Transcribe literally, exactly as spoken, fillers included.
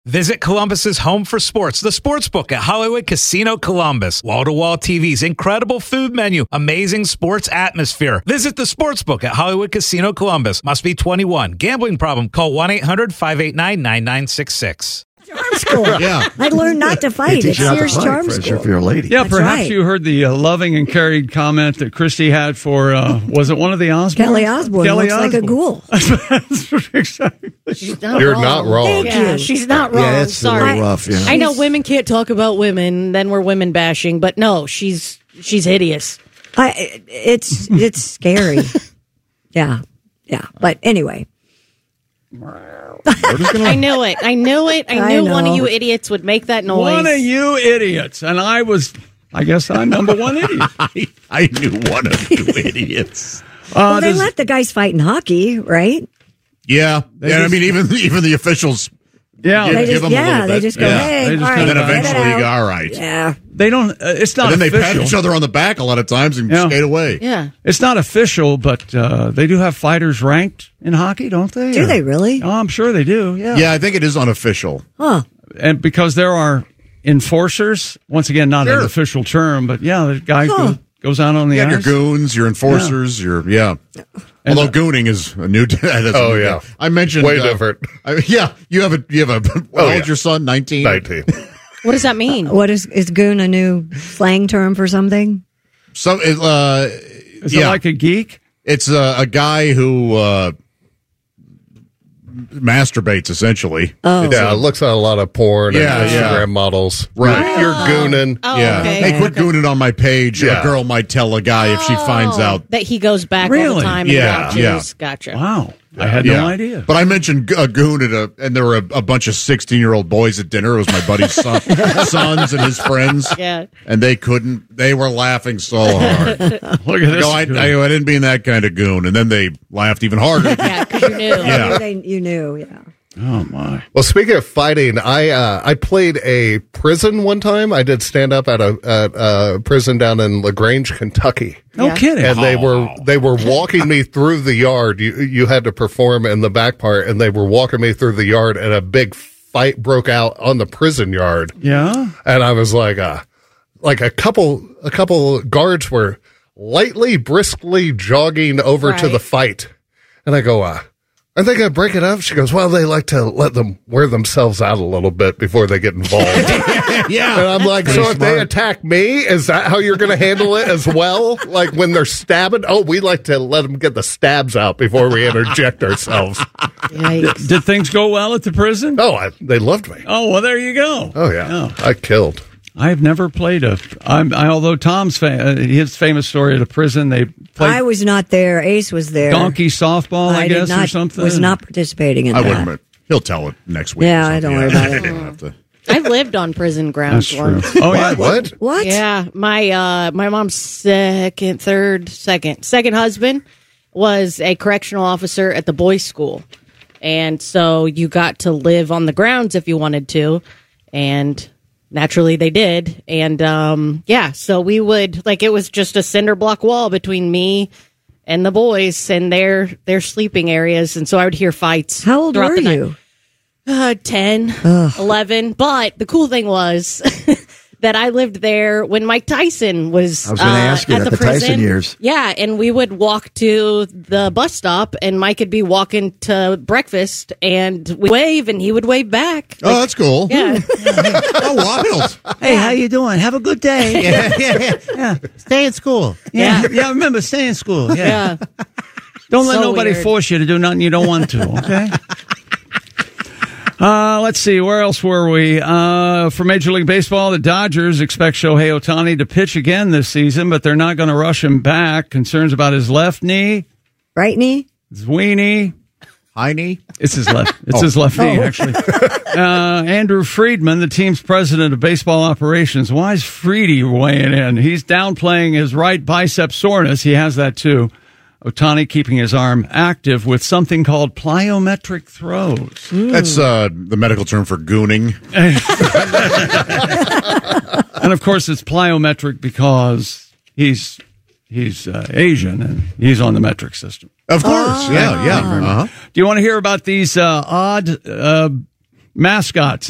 Visit Columbus's home for sports, the Sportsbook at Hollywood Casino Columbus. Wall-to-wall T Vs, incredible food menu, amazing sports atmosphere. Visit the Sportsbook at Hollywood Casino Columbus. Must be twenty-one. Gambling problem? Call one eight hundred five eight nine nine nine six six. Charm school. Yeah. I learned not to fight. It's Sears Charm for, School. If you're a lady. Yeah, That's perhaps right. you heard the uh, loving and carried comment that Christy had for, uh, was it one of the Osbournes? Kelly Osbourne Kelly looks like a ghoul. exactly. She's not You're wrong. not wrong. Thank Yeah, you. she's not wrong. Yeah, it's Sorry. a little rough. Yeah. I know women can't talk about women, then we're women bashing, but no, she's she's hideous. I, it's it's scary. yeah, yeah. But anyway, I knew it. I knew it. I I knew one know. of you idiots would make that noise. One of you idiots. And I was, I guess I'm number one idiot. I, I knew one of you idiots. Uh, well, they does- let the guys fight in hockey, right? Yeah. They yeah, I just- mean, even even the officials. yeah, Give- They give just, them a yeah, little they bit. just go, Yeah. hey, They just all right, kinda- And then get it eventually you go, out. all right. Yeah. they don't, uh, it's not And then they pat official. each other on the back a lot of times and Yeah. skate away. Yeah. It's not official, but uh, they do have fighters ranked in hockey, don't they? Do Or- they really? Oh, I'm sure they do, yeah. Yeah, I think it is unofficial. Huh. And because there are enforcers, once again, not Sure. an official term, but yeah, the guy Huh. goes, goes out on the You got your ice. goons, your enforcers, your, yeah. And Although the- gooning is a new. That's a Oh, new yeah. thing. I mentioned Way uh, different. I, yeah, you have a you have a. How Oh, old's yeah. your son? Nineteen. nineteen. What does that mean? What is is goon a new slang term for something? So, uh, Is yeah, it like a geek? it's uh, a guy who uh, masturbates essentially. Oh, Yeah, looks at a lot of porn Yeah, and Instagram yeah. models. Right. You're gooning. Oh, yeah, okay. hey, quit gooning on my page. Yeah. A girl might tell a guy if she finds Oh, out. that he goes back all Really? the time and Yeah, watches. yeah. Gotcha. Wow. I had Yeah. no idea. But I mentioned g- a goon at a, and there were a, a bunch of sixteen-year-old boys at dinner. It was my buddy's son, sons and his friends. Yeah. And they couldn't, they were laughing so hard. Look at I, this. go, I, I, I didn't mean that kind of goon. And then they laughed even harder. Yeah, because you knew. Yeah. They, you knew, yeah. oh, my. Well, speaking of fighting, I uh, I played a prison one time. I did stand up at a at a prison down in LaGrange, Kentucky. No Yeah. kidding. And they were they were walking me through the yard. You you had to perform in the back part, and they were walking me through the yard, and a big fight broke out on the prison yard. Yeah? And I was like, uh, like a couple a couple guards were lightly, briskly jogging over to Right. the fight, and I go, uh, are they going to break it up? She goes, well, they like to let them wear themselves out a little bit before they get involved. Yeah. And I'm like, so if they attack me, is that how you're going to handle it as well? Like when they're stabbing? Oh, we like to let them get the stabs out before we interject ourselves. Yikes. Did things go well at the prison? Oh, I, they loved me. Oh, well, there you go. Oh, yeah. Oh. I killed. I've never played a. I'm, I, although Tom's fa- uh, his famous story at a prison, they played I was not there. Ace was there. donkey softball, I, I guess, did not, or something. was not participating in I that. wouldn't, but he'll tell it next week. Yeah, or I don't something. worry about I it. didn't have to. I've lived on prison That's grounds true. once. Oh, yeah. What? What? Yeah, my uh, my mom's second, third, second, second husband was a correctional officer at the boys' school, and so you got to live on the grounds if you wanted to, and naturally they did. And um, yeah, so we would like it was just a cinder block wall between me and the boys and their their sleeping areas, and so I would hear fights. How old throughout were the night. you? Uh, ten, eleven. But the cool thing was that I lived there when Mike Tyson was, I was gonna uh, ask you at that, the the Tyson prison. years. Yeah, and we would walk to the bus stop, and Mike would be walking to breakfast, and we wave, and he would wave back. Oh, that's cool. Yeah. Oh, wild. Hey, how you doing? Have a good day. Yeah, yeah, yeah. yeah. Stay in school. Yeah, yeah. Remember, stay in school. Yeah. Yeah. Don't let So nobody weird. force you to do nothing you don't want to, okay? Uh, let's see, where else were we? Uh, for Major League Baseball, the Dodgers expect Shohei Ohtani to pitch again this season, but they're not going to rush him back. Concerns about his left knee, Right knee? his weenie. Heine? It's his left. It's his left knee, actually. Uh, Andrew Friedman, the team's president of baseball operations. Why is Freedy weighing in? He's downplaying his right bicep soreness. He has that too. Ohtani keeping his arm active with something called plyometric throws. That's uh, the medical term for gooning. And of course, it's plyometric because he's he's uh, Asian and he's on the metric system. Of course. Yeah, yeah. Uh-huh. Do you want to hear about these uh, odd uh, mascots